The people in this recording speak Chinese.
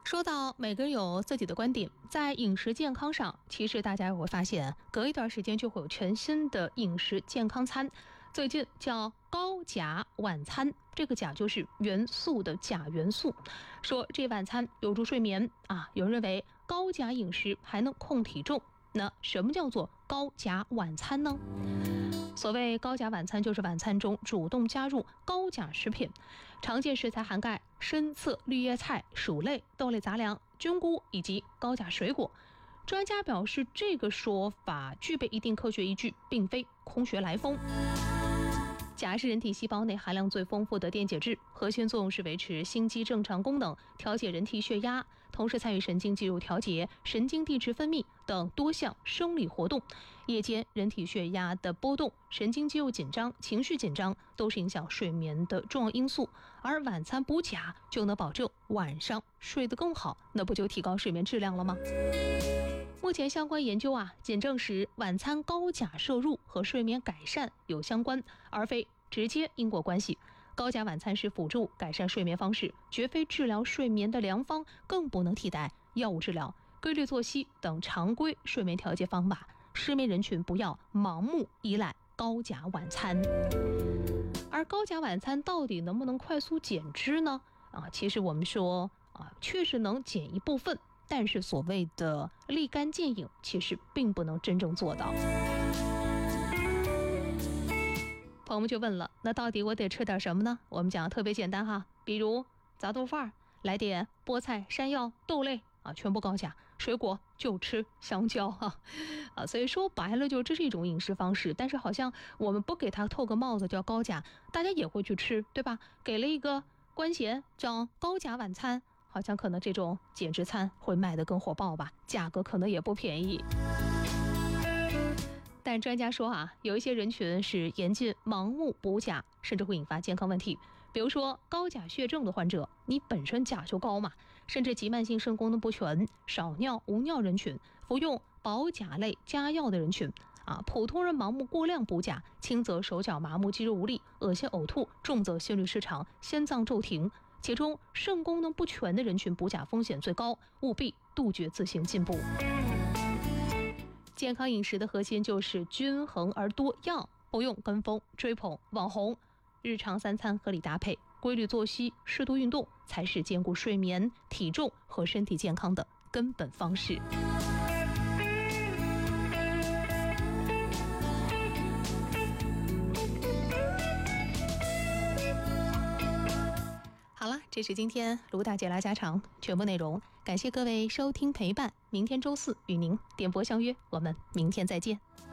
说到每个人有自己的观点，在饮食健康上，其实大家也会发现，隔一段时间就会有全新的饮食健康餐。最近叫高钾晚餐，这个钾就是元素的钾元素。说这晚餐有助睡眠啊，有人认为高钾饮食还能控体重。那什么叫做高钾晚餐呢？所谓高钾晚餐，就是晚餐中主动加入高钾食品，常见食材涵盖深色绿叶菜、薯类、豆类杂粮、菌菇以及高钾水果。专家表示，这个说法具备一定科学依据，并非空穴来风。钾是人体细胞内含量最丰富的电解质，核心作用是维持心肌正常功能，调节人体血压，同时参与神经肌肉调节、神经递质分泌等多项生理活动。夜间人体血压的波动、神经肌肉紧张、情绪紧张都是影响睡眠的重要因素，而晚餐补钾就能保证晚上睡得更好，那不就提高睡眠质量了吗？目前相关研究检证时，晚餐高钾摄入和睡眠改善有相关，而非直接因果关系。高钾晚餐是辅助改善睡眠方式，绝非治疗睡眠的良方，更不能替代药物治疗、规律作息等常规睡眠调节方法。失眠人群不要盲目依赖高钾晚餐。而高钾晚餐到底能不能快速减脂呢？其实我们说确实能减一部分。但是所谓的立竿见影，其实并不能真正做到。朋友们就问了，那到底我得吃点什么呢？我们讲特别简单比如杂豆饭，来点菠菜、山药、豆类全部高钾，水果就吃香蕉所以说白了就这是一种饮食方式，但是好像我们不给它透个帽子叫高钾，大家也会去吃，对吧？给了一个官衔叫高钾晚餐，好像可能这种减脂餐会卖得更火爆吧，价格可能也不便宜。但专家说有一些人群是严禁盲目补钾，甚至会引发健康问题。比如说高钾血症的患者，你本身钾就高嘛，甚至急慢性肾功能不全、少尿无尿人群，服用保钾类加药的人群普通人盲目过量补钾，轻则手脚麻木、肌肉无力、恶心呕吐，重则心律失常、心脏骤停。其中肾功能不全的人群补钾风险最高，务必杜绝自行进补。健康饮食的核心就是均衡而多样，不用跟风追捧网红，日常三餐合理搭配，规律作息，适度运动，才是兼顾睡眠、体重和身体健康的根本方式。好了，这是今天卢大姐来家常全部内容，感谢各位收听陪伴，明天周四与您点播相约，我们明天再见。